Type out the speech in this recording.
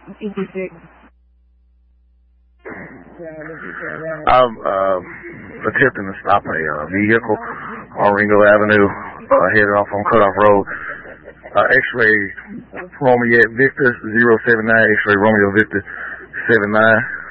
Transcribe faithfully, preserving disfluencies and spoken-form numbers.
I'm uh, attempting to stop a uh, vehicle on Ringo Avenue, uh, headed off on Cutoff Road. Uh, X-ray Romeo Victor zero seven nine, X-ray Romeo Victor seven nine.